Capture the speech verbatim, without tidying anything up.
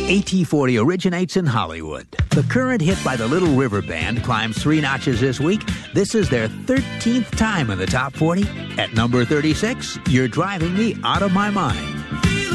A T forty originates in Hollywood. The current hit by the Little River Band climbs three notches this week. This is their thirteenth time in the top forty. At number thirty-six, You're Driving Me Out of My Mind.